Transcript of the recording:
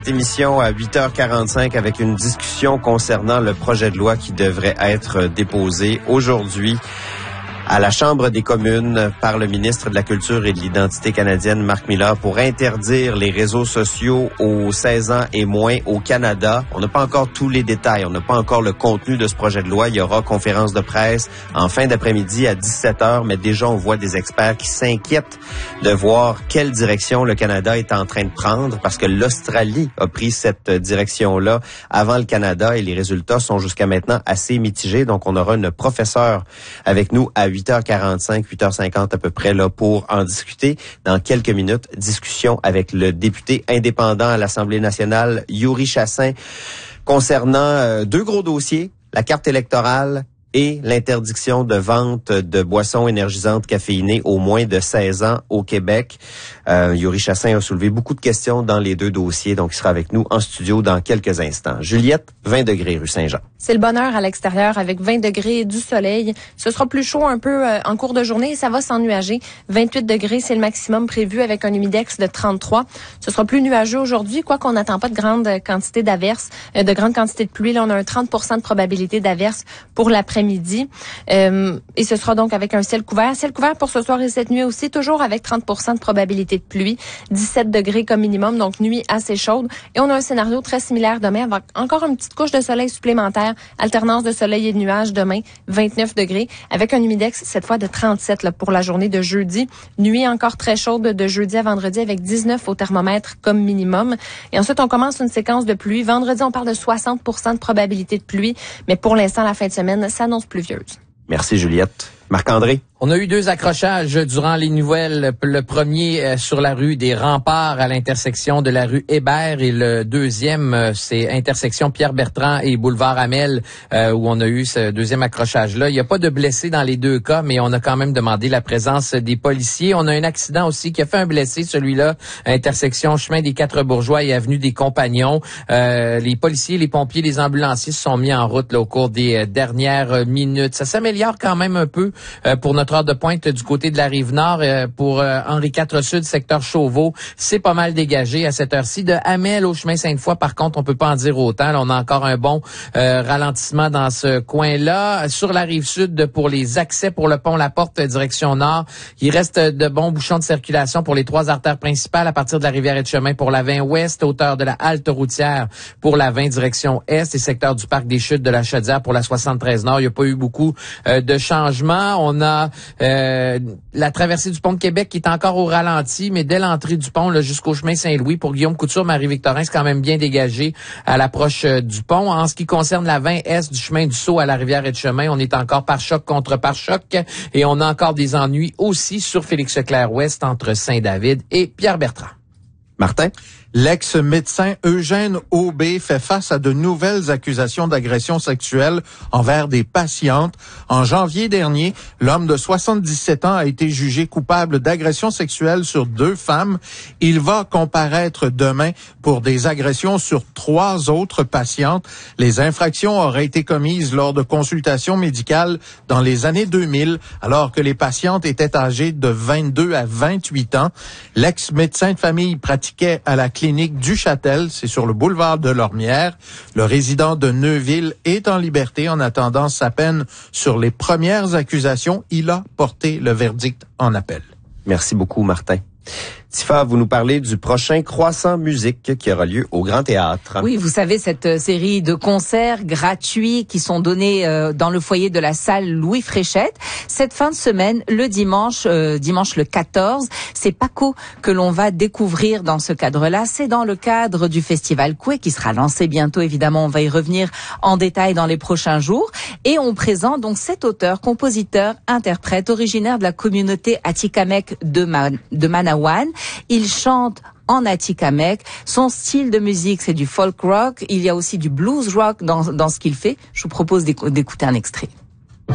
Émission à 8h45 avec une discussion concernant le projet de loi qui devrait être déposé aujourd'hui à la Chambre des communes par le ministre de la Culture et de l'Identité canadienne, Marc Miller, pour interdire les réseaux sociaux aux 16 ans et moins au Canada. On n'a pas encore tous les détails, on n'a pas encore le contenu de ce projet de loi. Il y aura conférence de presse en fin d'après-midi à 17h, mais déjà on voit des experts qui s'inquiètent de voir quelle direction le Canada est en train de prendre, parce que l'Australie a pris cette direction-là avant le Canada et les résultats sont jusqu'à maintenant assez mitigés. Donc on aura une professeure avec nous à 8h45, 8h50 à peu près là pour en discuter. Dans quelques minutes, discussion avec le député indépendant à l'Assemblée nationale, Yuri Chassin, concernant deux gros dossiers, la carte électorale et l'interdiction de vente de boissons énergisantes caféinées aux moins de 16 ans au Québec. Yuri Chassin a soulevé beaucoup de questions dans les deux dossiers, donc il sera avec nous en studio dans quelques instants. Juliette, 20 degrés rue Saint-Jean. C'est le bonheur à l'extérieur avec 20 degrés, du soleil. Ce sera plus chaud un peu en cours de journée et ça va s'ennuager. 28 degrés, c'est le maximum prévu avec un humidex de 33. Ce sera plus nuageux aujourd'hui, quoi qu'on n'attend pas de grande quantité d'averses, de grande quantité de pluie. Là, on a un 30% de probabilité d'averses pour l'après-midi. Et ce sera donc avec un ciel couvert. Ciel couvert pour ce soir et cette nuit aussi, toujours avec 30% de probabilité de pluie. 17 degrés comme minimum, donc nuit assez chaude. Et on a un scénario très similaire demain avec encore une petite couche de soleil supplémentaire. Alternance de soleil et de nuages demain, 29 degrés, avec un humidex cette fois de 37 là, pour la journée de jeudi. Nuit encore très chaude de jeudi à vendredi avec 19 au thermomètre comme minimum. Et ensuite, on commence une séquence de pluie. Vendredi, on parle de 60% de probabilité de pluie, mais pour l'instant, la fin de semaine s'annonce pluvieuse. Merci Juliette. Marc-André? On a eu deux accrochages durant les nouvelles. Le premier sur la rue des Remparts à l'intersection de la rue Hébert et le deuxième, c'est intersection Pierre-Bertrand et boulevard Hamel où on a eu ce deuxième accrochage-là. Il n'y a pas de blessés dans les deux cas, mais on a quand même demandé la présence des policiers. On a un accident aussi qui a fait un blessé, celui-là, intersection chemin des Quatre-Bourgeois et avenue des Compagnons. Les policiers, les pompiers, les ambulanciers se sont mis en route là, au cours des dernières minutes. Ça s'améliore quand même un peu pour notre heure de pointe du côté de la Rive-Nord. Pour Henri IV Sud, secteur Chauveau, c'est pas mal dégagé à cette heure-ci. De Hamel au chemin Sainte-Foy, par contre, on peut pas en dire autant. Là, on a encore un bon ralentissement dans ce coin-là. Sur la Rive-Sud, pour les accès pour le pont La Porte, direction Nord, il reste de bons bouchons de circulation pour les trois artères principales à partir de la Rivière-et-Chemin pour la 20 Ouest, hauteur de la halte routière pour la 20 direction Est et secteur du Parc des Chutes de la Chaudière pour la 73 Nord. Il n'y a pas eu beaucoup de changements. On a la traversée du pont de Québec qui est encore au ralenti, mais dès l'entrée du pont là, jusqu'au chemin Saint-Louis, pour Guillaume Couture, Marie-Victorin, c'est quand même bien dégagé à l'approche du pont. En ce qui concerne la 20 Est du chemin du Sceau à la Rivière-et-Chemin, on est encore pare-choc contre pare-choc et on a encore des ennuis aussi sur Félix-Leclerc-Ouest entre Saint-David et Pierre-Bertrand. Martin? L'ex-médecin Eugène Aubé fait face à de nouvelles accusations d'agression sexuelle envers des patientes. En janvier dernier, l'homme de 77 ans a été jugé coupable d'agression sexuelle sur 2 femmes. Il va comparaître demain pour des agressions sur 3 autres patientes. Les infractions auraient été commises lors de consultations médicales dans les années 2000, alors que les patientes étaient âgées de 22 à 28 ans. L'ex-médecin de famille pratiquait à la clinique du Châtel, c'est sur le boulevard de Lormière. Le résident de Neuville est en liberté en attendant sa peine sur les premières accusations. Il a porté le verdict en appel. Merci beaucoup, Martin. Tifa, vous nous parlez du prochain Croissant Musique qui aura lieu au Grand Théâtre. Oui, vous savez, cette série de concerts gratuits qui sont donnés dans le foyer de la salle Louis Fréchette. Cette fin de semaine, le dimanche le 14, c'est Paco que l'on va découvrir dans ce cadre-là. C'est dans le cadre du Festival Coué qui sera lancé bientôt. Évidemment, on va y revenir en détail dans les prochains jours. Et on présente donc cet auteur, compositeur, interprète, originaire de la communauté Atikamekw de Manawan. Il chante en Atikamekw. Son style de musique, c'est du folk rock. Il y a aussi du blues rock dans ce qu'il fait. Je vous propose d'écouter un extrait.